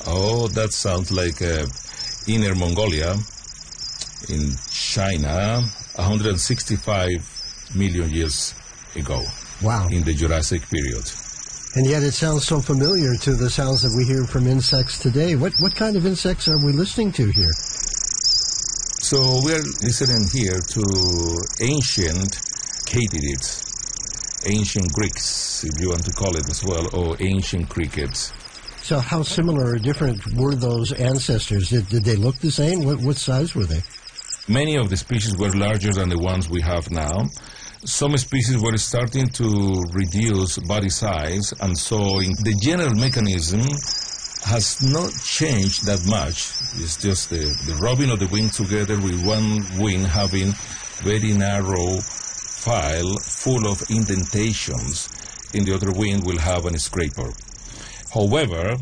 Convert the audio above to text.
Oh, that sounds like Inner Mongolia in China 165 million years ago. Wow. In the Jurassic period. And yet it sounds so familiar to the sounds that we hear from insects today. What kind of insects are we listening to here? So we're listening here to ancient katydids, ancient Greeks, if you want to call it as well, or ancient crickets. So how similar or different were those ancestors? Did they look the same? What size were they? Many of the species were larger than the ones we have now. Some species were starting to reduce body size, and so the general mechanism has not changed that much. It's just the rubbing of the wings together with one wing having very narrow file full of indentations. In the other wing will have a scraper. However,